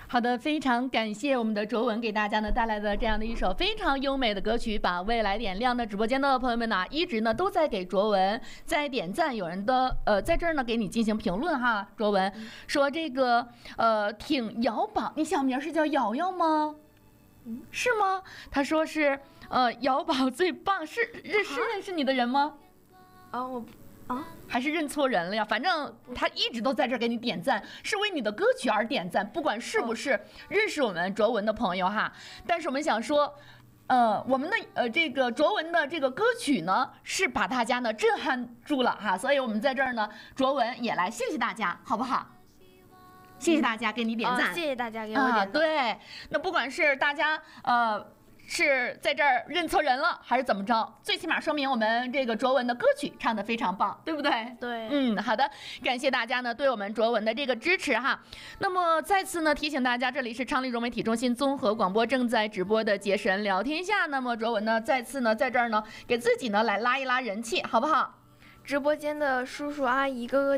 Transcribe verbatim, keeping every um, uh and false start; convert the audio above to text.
好的，非常感谢我们的卓文给大家呢带来的这样的一首非常优美的歌曲，把未来点亮的直播间的朋友们呢，一直呢都在给卓文在点赞，有人的呃在这儿呢给你进行评论哈，卓文说这个呃挺摇宝，你小名是叫瑶瑶吗？是吗？他说是呃瑶宝最棒，是认是认识你的人吗？ 啊，我啊， 还是认错人了呀？反正他一直都在这儿给你点赞，是为你的歌曲而点赞，不管是不是认识我们卓文的朋友哈。但是我们想说，呃，我们的呃这个卓文的这个歌曲呢，是把大家呢震撼住了哈，所以我们在这儿呢，卓文也来谢谢大家，好不好？谢谢大家给你点赞， 啊、谢谢大家给我点赞。 啊，对，那不管是大家呃。是在这儿认错人了，还是怎么着？最起码说明我们这个卓文的歌曲唱得非常棒，对不对？ 对， 嗯，好的，感谢大家呢对我们卓文的这个支持哈。那么再次呢提醒大家，这里是昌黎融媒体中心综合广播正在直播的杰神聊天下。那么卓文呢再次呢在这儿呢给自己呢来拉一拉人气，好不好？ 直播间的叔叔阿姨、哥哥